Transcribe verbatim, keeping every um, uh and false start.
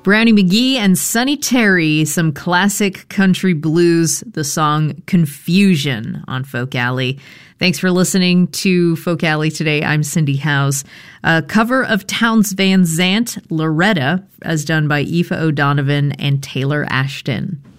Brownie McGhee and Sonny Terry, some classic country blues, the song Confusion on Folk Alley. Thanks for listening to Folk Alley today. I'm Cindy Howes. A cover of Townes Van Zandt, Loretta, as done by Aoife O'Donovan and Taylor Ashton.